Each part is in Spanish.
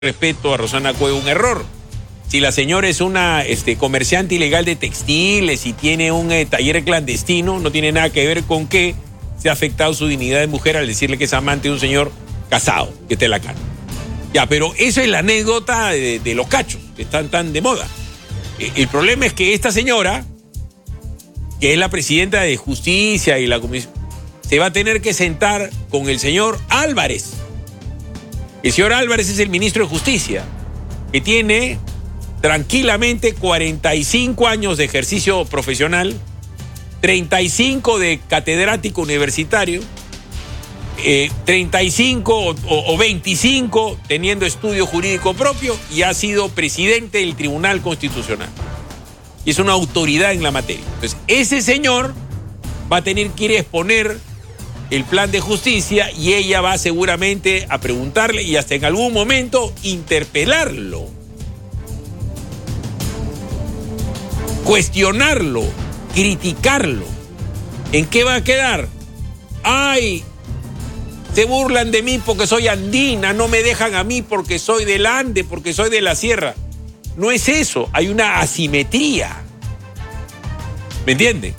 respeto a Rosana Cueva, un error. Si la señora es una comerciante ilegal de textiles y tiene un taller clandestino, no tiene nada que ver con que se ha afectado su dignidad de mujer al decirle que es amante de un señor casado, que está en la cara. Ya, pero eso es la anécdota de los cachos, que están tan de moda. El problema es que esta señora, que es la presidenta de Justicia y la Comisión, se va a tener que sentar con el señor Álvarez. El señor Álvarez es el ministro de Justicia, que tiene tranquilamente 45 años de ejercicio profesional, 35 de catedrático universitario, 35 o 25 teniendo estudio jurídico propio, y ha sido presidente del Tribunal Constitucional. Y es una autoridad en la materia. Entonces, ese señor va a tener que ir a exponer el plan de justicia y ella va seguramente a preguntarle y hasta en algún momento interpelarlo, cuestionarlo, criticarlo. ¿En qué va a quedar? ¡Ay! Se burlan de mí porque soy andina, no me dejan a mí porque soy del Ande, porque soy de la sierra. No es eso, hay una asimetría. ¿Me entiende?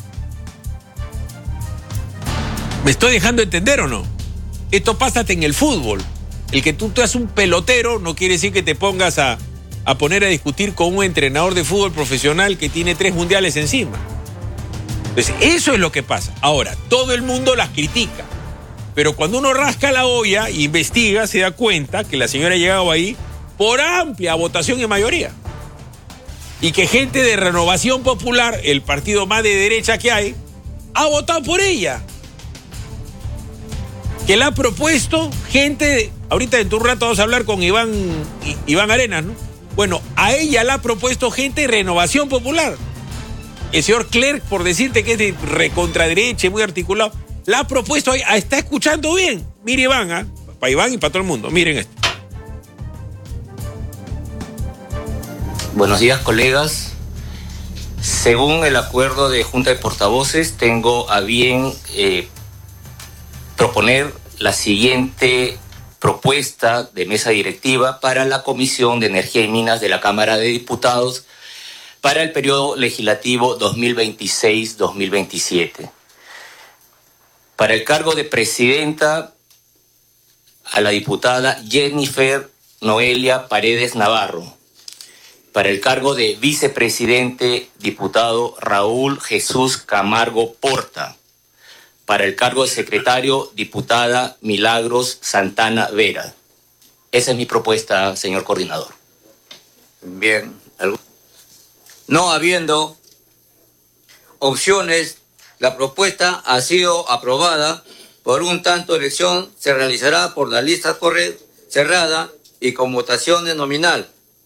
¿Me estoy dejando entender o no? Esto pasa hasta en el fútbol. El que tú seas un pelotero no quiere decir que te pongas a poner a discutir con un entrenador de fútbol profesional que tiene 3 mundiales encima. Entonces, eso es lo que pasa. Ahora, todo el mundo las critica. Pero cuando uno rasca la olla e investiga, se da cuenta que la señora ha llegado ahí por amplia votación y mayoría. Y que gente de Renovación Popular, el partido más de derecha que hay, ha votado por ella. Que la ha propuesto gente, ahorita dentro de un rato vamos a hablar con Iván Arenas, ¿no? Bueno, a ella la ha propuesto gente de Renovación Popular. El señor Clerc, por decirte que es de recontraderecha, muy articulado, la ha propuesto, está escuchando bien. Mire Iván, para Iván y para todo el mundo, miren esto. Buenos días, colegas. Según el acuerdo de Junta de Portavoces, tengo a bien proponer la siguiente propuesta de mesa directiva para la Comisión de Energía y Minas de la Cámara de Diputados para el periodo legislativo 2026-2027. Para el cargo de presidenta, a la diputada Jennifer Noelia Paredes Navarro. Para el cargo de vicepresidente, diputado Raúl Jesús Camargo Porta. Para el cargo de secretario, diputada Milagros Santana Vera. Esa es mi propuesta, señor coordinador. Bien. No habiendo opciones, la propuesta ha sido aprobada. Por un tanto, elección se realizará por la lista cerrada y con votación nominal.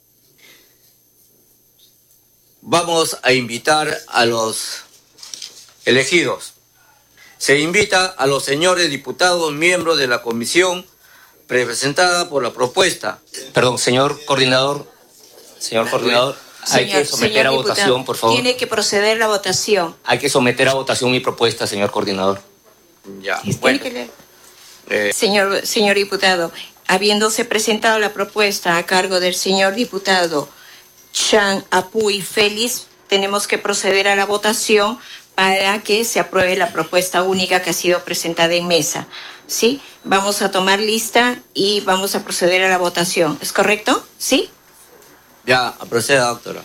Vamos a invitar a los elegidos. Se invita a los señores diputados miembros de la comisión presentada por la propuesta. Perdón, señor coordinador. Señor coordinador, hay que someter a votación, por favor. Tiene que proceder la votación. Hay que someter a votación mi propuesta, señor coordinador. Ya, bueno. Señor diputado, habiéndose presentado la propuesta a cargo del señor diputado Chan Apuy Félix, tenemos que proceder a la votación para que se apruebe la propuesta única que ha sido presentada en mesa. ¿Sí? Vamos a tomar lista y vamos a proceder a la votación. ¿Es correcto? ¿Sí? Ya, proceda, doctora.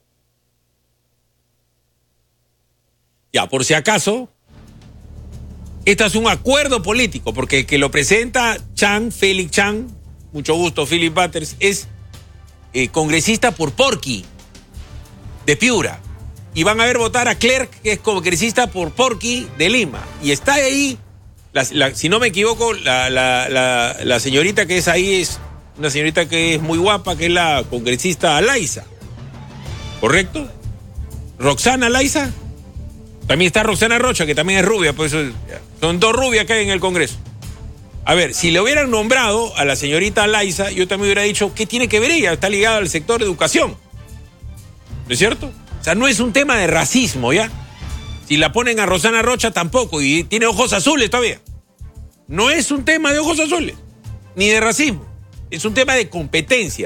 Ya, por si acaso, este es un acuerdo político, porque el que lo presenta Félix Chan, mucho gusto, Philip Butters, es congresista por Porqui, de Piura. Y van a ver votar a Clerc, que es congresista por Porqui, de Lima. Y está ahí, si no me equivoco, la señorita que es ahí es una señorita que es muy guapa, que es la congresista Alaiza. ¿Correcto? ¿Roxana Alaiza? También está Roxana Rocha, que también es rubia, por eso son 2 rubias que hay en el Congreso. A ver, si le hubieran nombrado a la señorita Alaiza, yo también hubiera dicho, ¿qué tiene que ver ella? Está ligada al sector de educación. ¿No es cierto? O sea, no es un tema de racismo, ¿ya? Si la ponen a Roxana Rocha, tampoco, y tiene ojos azules todavía. No es un tema de ojos azules, ni de racismo. Es un tema de competencia.